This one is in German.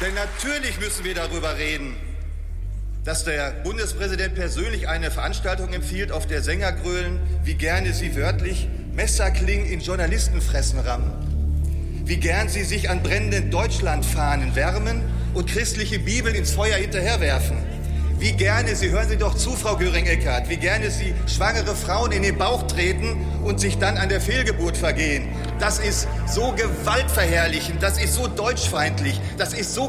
Denn natürlich müssen wir darüber reden, dass der Bundespräsident persönlich eine Veranstaltung empfiehlt, auf der Sänger grölen, wie gerne sie wörtlich Messerklingen in Journalistenfressen rammen. Wie gern sie sich an brennenden Deutschlandfahnen wärmen und christliche Bibeln ins Feuer hinterherwerfen. Wie gerne, Sie hören Sie doch zu, Frau Göring-Eckardt, wie gerne Sie schwangere Frauen in den Bauch treten und sich dann an der Fehlgeburt vergehen. Das ist so gewaltverherrlichend, das ist so deutschfeindlich, das ist so